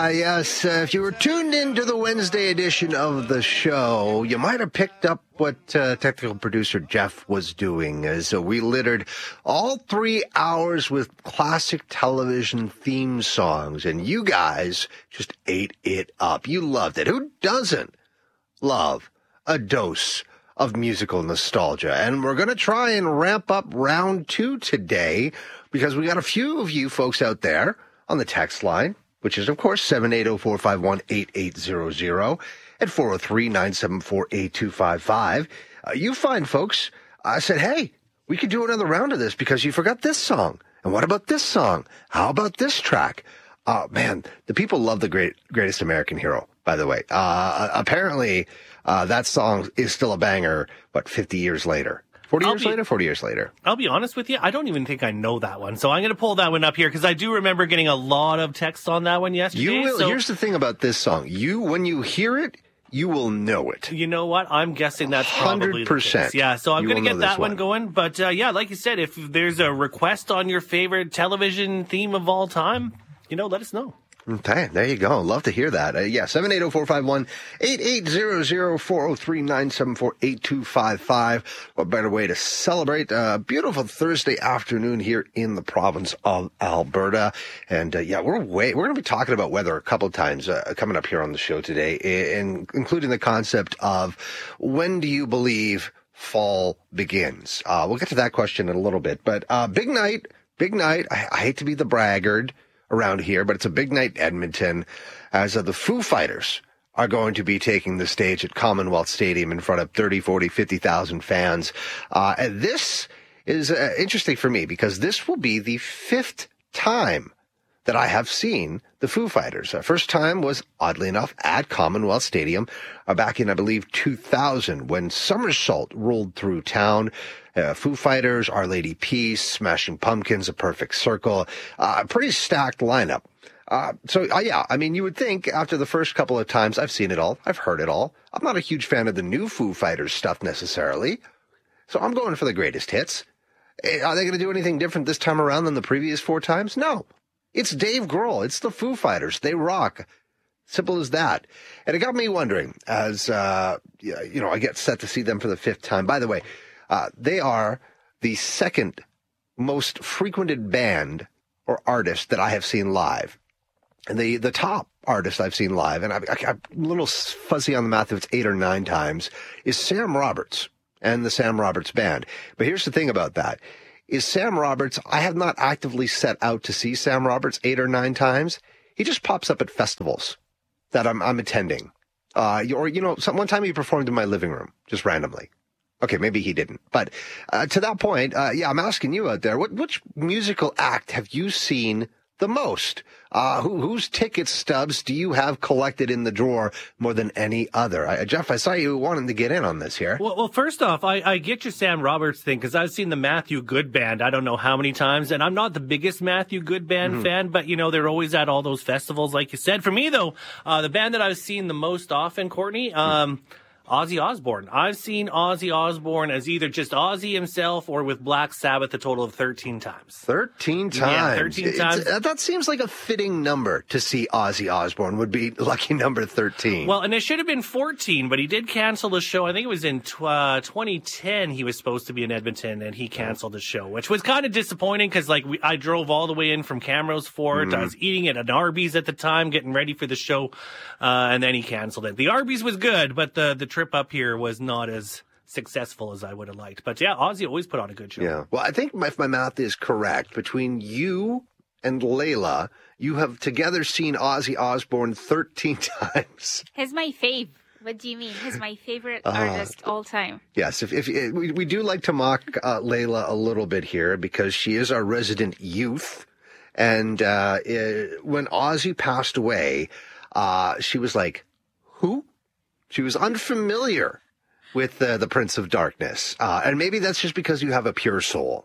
Yes, if you were tuned into the Wednesday edition of the show, you might have picked up what technical producer Jeff was doing, as we littered all 3 hours with classic television theme songs, and you guys just ate it up. You loved it. Who doesn't love a dose of musical nostalgia? And we're going to try and ramp up round 2 today, because we got a few of you folks out there on the text line, which is, of course, 780-451-8800 at 403-974-8255. You find folks said, hey, we could do another round of this because you forgot this song. And what about this song? How about this track? Man, the people love the Greatest American Hero, by the way. Apparently, that song is still a banger, 50 years later? 40 years later. I'll be honest with you, I don't even think I know that one. So I'm going to pull that one up here because I do remember getting a lot of texts on that one yesterday. You will. Here's the thing about this song. When you hear it, you will know it. You know what? I'm guessing that's probably 100%. The case. Yeah, so I'm going to get that one going. But yeah, like you said, if there's a request on your favorite television theme of all time, let us know. Okay, there you go. Love to hear that. 780-451-8800, 403-974-8255. What better way to celebrate a beautiful Thursday afternoon here in the province of Alberta. And we're going to be talking about weather a couple of times coming up here on the show today, including the concept of when do you believe fall begins? We'll get to that question in a little bit. But big night. I hate to be the braggart around here, but it's a big night in Edmonton, as the Foo Fighters are going to be taking the stage at Commonwealth Stadium in front of 30, 40, 50,000 fans. And this is interesting for me because this will be the 5th time that I have seen the Foo Fighters. First time was, oddly enough, at Commonwealth Stadium back in, I believe, 2000, when Somersault rolled through town. Foo Fighters, Our Lady Peace, Smashing Pumpkins, A Perfect Circle, a pretty stacked lineup. You would think after the first couple of times I've seen it all, I've heard it all. I'm not a huge fan of the new Foo Fighters stuff necessarily, so I'm going for the greatest hits. Are they going to do anything different this time around than the previous 4 times? No. It's Dave Grohl. It's the Foo Fighters. They rock. Simple as that. And it got me wondering, as I get set to see them for the 5th time. By the way, they are the second most frequented band or artist that I have seen live. And the top artist I've seen live, and I'm a little fuzzy on the math if it's 8 or 9 times, is Sam Roberts and the Sam Roberts Band. But here's the thing about that, is Sam Roberts, I have not actively set out to see Sam Roberts 8 or 9 times. He just pops up at festivals that I'm attending. One time he performed in my living room, just randomly. Okay, maybe he didn't. But to that point, I'm asking you out there, which musical act have you seen the most? Whose ticket stubs do you have collected in the drawer more than any other? Jeff, I saw you wanting to get in on this here. Well, first off, I get your Sam Roberts thing because I've seen the Matthew Good Band I don't know how many times, and I'm not the biggest Matthew Good Band fan, but, they're always at all those festivals, like you said. For me, though, the band that I've seen the most often, Courtney, Ozzy Osbourne. I've seen Ozzy Osbourne as either just Ozzy himself or with Black Sabbath a total of 13 times. 13 times? Yeah, 13 times. That seems like a fitting number to see Ozzy Osbourne would be lucky number 13. Well, and it should have been 14, but he did cancel the show. I think it was in 2010 he was supposed to be in Edmonton, and he canceled the show, which was kind of disappointing because I drove all the way in from Camrose Fort. I was eating at an Arby's at the time, getting ready for the show, and then he canceled it. The Arby's was good, but the trip up here was not as successful as I would have liked. But yeah, Ozzy always put on a good show. Yeah. Well, I think if my math is correct, between you and Layla, you have together seen Ozzy Osbourne 13 times. He's my fave. What do you mean? He's my favorite artist all time. Yes. If we do like to mock Layla a little bit here because she is our resident youth. And when Ozzy passed away, she was like, who? She was unfamiliar with the Prince of Darkness. And maybe that's just because you have a pure soul.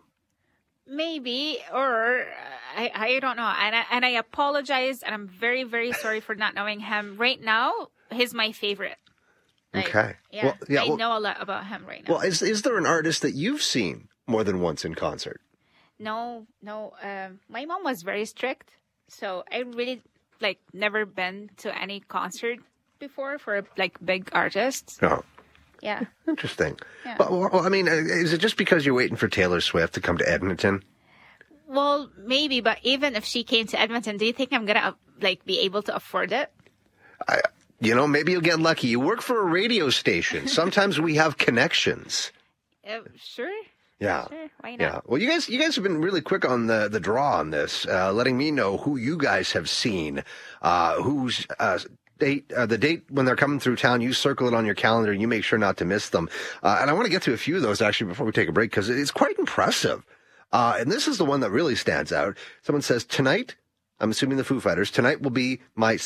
Maybe, or I don't know. And I apologize, and I'm very, very sorry for not knowing him. Right now, he's my favorite. Okay. Yeah, I know a lot about him right now. Well, is there an artist that you've seen more than once in concert? No. My mom was very strict, so I really like never been to any concert before for like big artists. Oh, Yeah. interesting. Yeah. Well, I mean, is it just because you're waiting for Taylor Swift to come to Edmonton? Well, maybe, but even if she came to Edmonton, do you think I'm gonna like be able to afford it? Maybe you'll get lucky. You work for a radio station. Sometimes we have connections. Sure. Yeah. Sure. Why not? Yeah. Well, you guys have been really quick on the draw on this, letting me know who you guys have seen, who's the date when they're coming through town. You circle it on your calendar. You make sure not to miss them. And I want to get to a few of those actually before we take a break because it's quite impressive. And this is the one that really stands out. Someone says tonight, I'm assuming the Foo Fighters, tonight will be my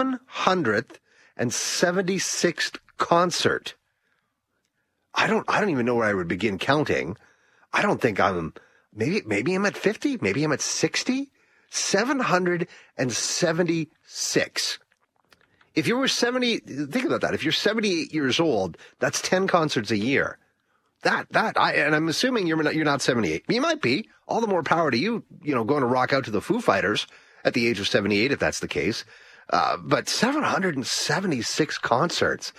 776th concert. I don't even know where I would begin counting. I don't think maybe I'm at 50, maybe I'm at 60, 776. If you were 70, think about that. If you're 78 years old, that's 10 concerts a year. And I'm assuming you're not 78. You might be. All the more power to you, going to rock out to the Foo Fighters at the age of 78, if that's the case. But 776 concerts.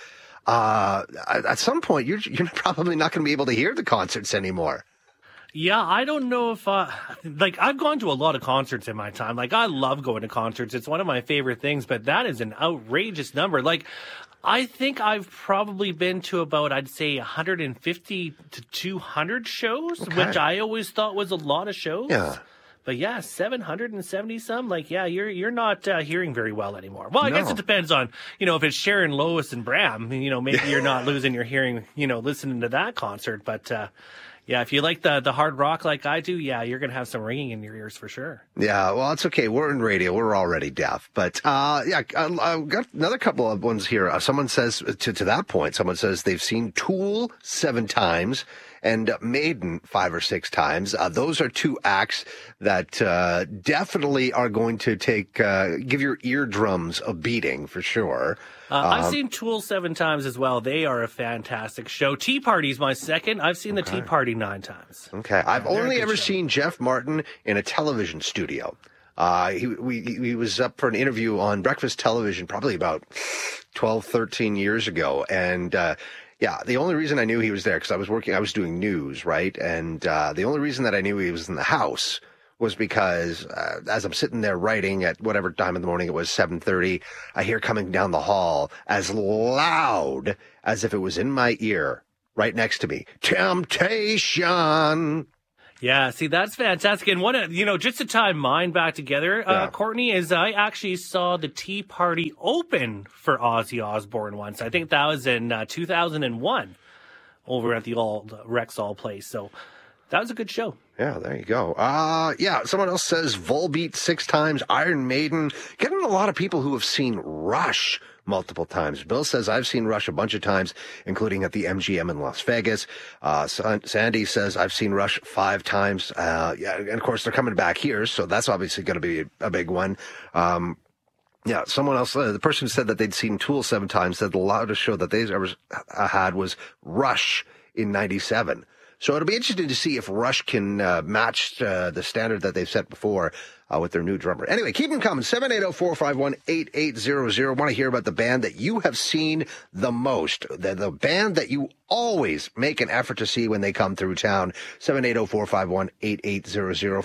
At some point, you're probably not going to be able to hear the concerts anymore. Yeah, I don't know if, I've gone to a lot of concerts in my time. Like, I love going to concerts. It's one of my favorite things, but that is an outrageous number. Like, I think I've probably been to about, I'd say, 150 to 200 shows, which I always thought was a lot of shows. Yeah. But yeah, 770 some. Like, yeah, you're not hearing very well anymore. Well, I guess it depends on, if it's Sharon Lois and Bram, maybe you're not losing your hearing, listening to that concert. But, yeah, if you like the hard rock like I do, yeah, you're going to have some ringing in your ears for sure. Yeah, well, it's okay. We're in radio. We're already deaf. But, I've got another couple of ones here. Someone says, to that point, someone says they've seen Tool 7 times and Maiden 5 or 6 times. Those are 2 acts that definitely are going to give your eardrums a beating for sure. I've seen Tool 7 times as well. They are a fantastic show. Tea Party's my second. I've seen the Tea Party 9 times. Okay. I've only ever seen Jeff Martin in a television studio. He was up for an interview on breakfast television probably about 12, 13 years ago. And, the only reason I knew he was there, because I was doing news, right? And, the only reason that I knew he was in the house was because as I'm sitting there writing at whatever time in the morning it was, 7:30, I hear coming down the hall as loud as if it was in my ear right next to me, Temptation. Yeah, see, that's fantastic. And just to tie mine back together, Courtney, is I actually saw the Tea Party open for Ozzy Osbourne once. I think that was in 2001 over at the old Rexall place. So that was a good show. Yeah, there you go. Someone else says Volbeat 6 times, Iron Maiden. Getting a lot of people who have seen Rush multiple times. Bill says, I've seen Rush a bunch of times, including at the MGM in Las Vegas. Sandy says, I've seen Rush 5 times. And of course, they're coming back here, so that's obviously going to be a big one. Someone else, the person who said that they'd seen Tool 7 times, said the loudest show that they ever had was Rush in 97. So it'll be interesting to see if Rush can match the standard that they've set before with their new drummer. Anyway, keep them coming. 780-451-8800. Want to hear about the band that you have seen the most, the band that you always make an effort to see when they come through town. 780-451-8800.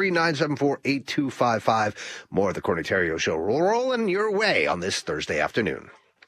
403-974-8255. More of the Courtney Theriault Show rolling your way on this Thursday afternoon.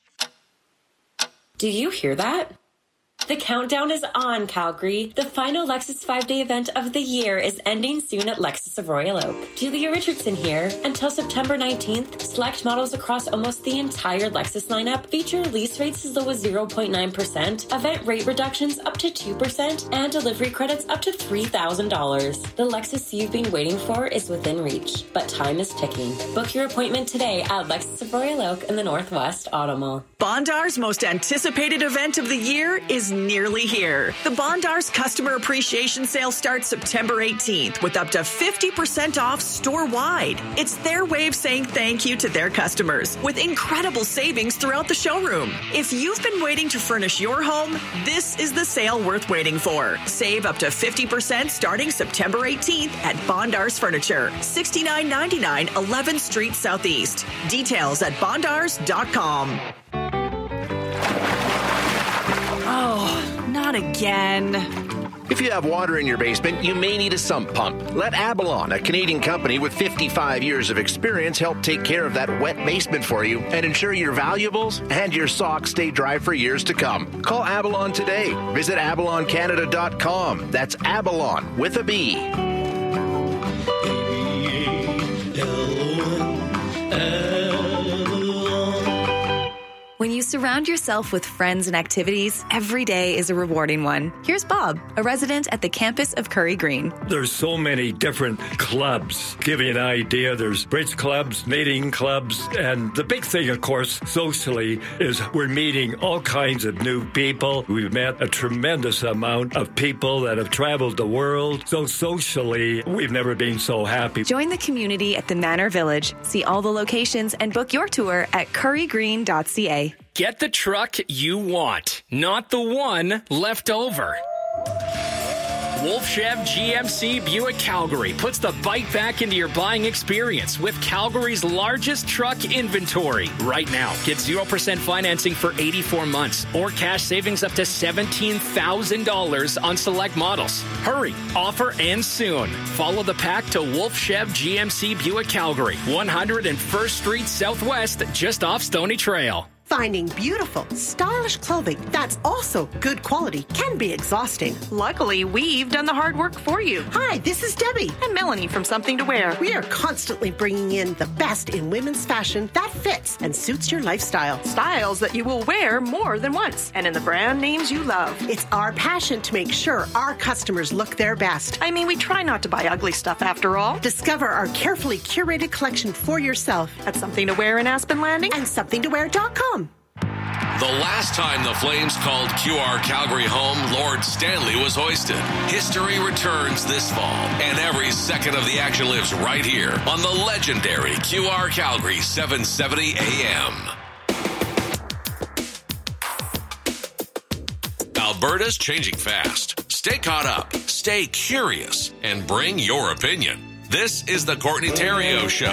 Do you hear that? The countdown is on, Calgary. The final Lexus 5-day event of the year is ending soon at Lexus of Royal Oak. Julia Richardson here. Until September 19th, select models across almost the entire Lexus lineup feature lease rates as low as 0.9%, event rate reductions up to 2%, and delivery credits up to $3,000. The Lexus you've been waiting for is within reach, but time is ticking. Book your appointment today at Lexus of Royal Oak in the Northwest Auto Mall. Bondar's most anticipated event of the year is nearly here. The Bondars Customer Appreciation Sale starts September 18th with up to 50% off store-wide. It's their way of saying thank you to their customers with incredible savings throughout the showroom. If you've been waiting to furnish your home, this is the sale worth waiting for. Save up to 50% starting September 18th at Bondars Furniture, $69.99 11th Street Southeast. Details at bondars.com. Oh, not again. If you have water in your basement, you may need a sump pump. Let Avalon, a Canadian company with 55 years of experience, help take care of that wet basement for you and ensure your valuables and your socks stay dry for years to come. Call Avalon today. Visit avaloncanada.com. That's Avalon with a B. When you surround yourself with friends and activities, every day is a rewarding one. Here's Bob, a resident at the campus of Curry Green. There's so many different clubs. Give you an idea, there's bridge clubs, knitting clubs, and the big thing, of course, socially, is we're meeting all kinds of new people. We've met a tremendous amount of people that have traveled the world. So socially, we've never been so happy. Join the community at the Manor Village. See all the locations and book your tour at currygreen.ca. Get the truck you want, not the one left over. Wolf Chev GMC Buick Calgary puts the bike back into your buying experience with Calgary's largest truck inventory. Right now, get 0% financing for 84 months or cash savings up to $17,000 on select models. Hurry, offer ends soon. Follow the pack to Wolf Chev GMC Buick Calgary, 101st Street Southwest, just off Stony Trail. Finding beautiful, stylish clothing that's also good quality can be exhausting. Luckily, we've done the hard work for you. Hi, this is Debbie. And Melanie from Something to Wear. We are constantly bringing in the best in women's fashion that fits and suits your lifestyle. Styles that you will wear more than once, and in the brand names you love. It's our passion to make sure our customers look their best. I mean, we try not to buy ugly stuff after all. Discover our carefully curated collection for yourself at Something to Wear in Aspen Landing and somethingtowear.com. The last time the Flames called QR Calgary home, Lord Stanley was hoisted. History returns this fall, and every second of the action lives right here on the legendary QR Calgary 770 AM. Alberta's changing fast. Stay caught up, stay curious, and bring your opinion. This is the Courtney Theriault Show